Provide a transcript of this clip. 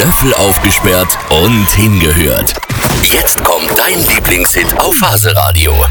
Löffel aufgesperrt und hingehört. Jetzt kommt dein Lieblingshit auf Phase Radio.